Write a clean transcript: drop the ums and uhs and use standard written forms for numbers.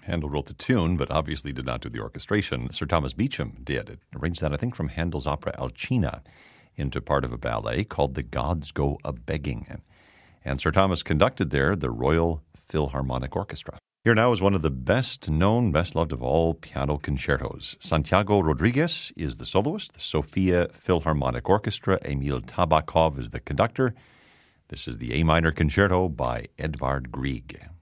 Handel wrote the tune, but obviously did not do the orchestration. Sir Thomas Beecham did. It arranged that, I think, from Handel's opera Alcina into part of a ballet called The Gods Go A-Begging. And Sir Thomas conducted there the Royal Philharmonic Orchestra. Here now is one of the best-known, best-loved of all piano concertos. Santiago Rodriguez is the soloist, the Sofia Philharmonic Orchestra. Emil Tabakov is the conductor. This is the A minor concerto by Edvard Grieg.